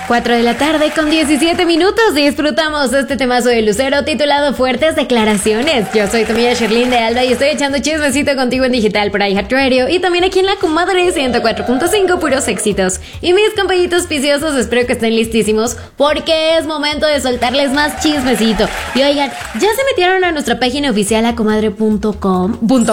4 de la tarde con 17 minutos y disfrutamos este temazo de Lucero titulado Fuertes Declaraciones. Yo soy tu amiga Sherlyn de Alba y estoy echando chismecito contigo en digital por iHeartRadio y también aquí en La Comadre 104.5, puros éxitos. Y mis compañitos viciosos, espero que estén listísimos porque es momento de soltarles más chismecito. Y oigan, ya se metieron a nuestra página oficial lacomadre.com.mx.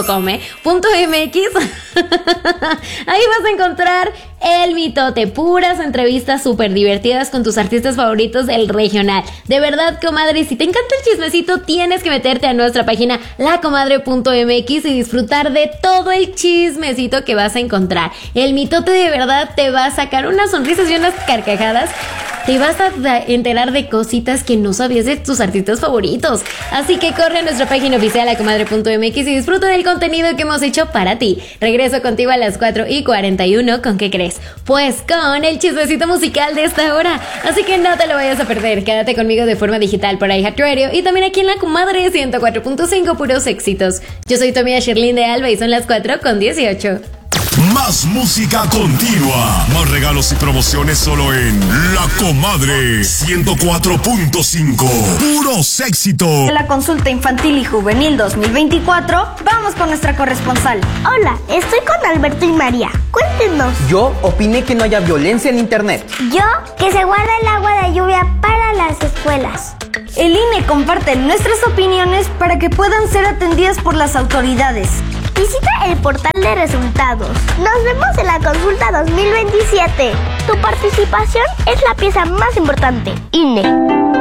Ahí vas a encontrar El Mitote, puras entrevistas súper divertidas con tus artistas favoritos del regional. De verdad, comadre, si te encanta el chismecito, tienes que meterte a nuestra página lacomadre.mx y disfrutar de todo el chismecito que vas a encontrar. El Mitote de verdad te va a sacar unas sonrisas y unas carcajadas. Te vas a enterar de cositas que no sabías de tus artistas favoritos. Así que corre a nuestra página oficial lacomadre.mx y disfruta del contenido que hemos hecho para ti. Regreso contigo a las 4:41. ¿Con qué crees? Pues con el chismecito musical de esta hora. Así que no te lo vayas a perder. Quédate conmigo de forma digital por iHeartRadio y también aquí en La Comadre 104.5, puros éxitos. Yo soy tu amiga Sherlyn de Alba y son las 4:18. Más música continua, más regalos y promociones solo en La Comadre 104.5. Puros éxitos. En la consulta infantil y juvenil 2024, vamos con nuestra corresponsal. Hola, estoy con Alberto y María. Cuéntenos. Yo opiné que no haya violencia en internet. Yo, que se guarda el agua de lluvia para las escuelas. El INE comparte nuestras opiniones para que puedan ser atendidas por las autoridades. Visita el portal de resultados. Nos vemos en la consulta 2027. Tu participación es la pieza más importante. INE.